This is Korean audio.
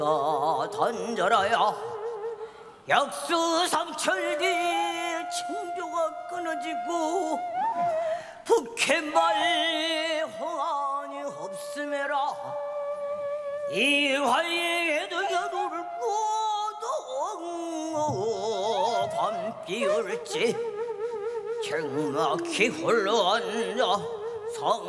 던져라야 약수 삼철뒤 징조가 끊어지고 북해말 홍안이 없음에라 이화에도 여도를 꼬도 밤비올지 정막히 홀로 앉아 성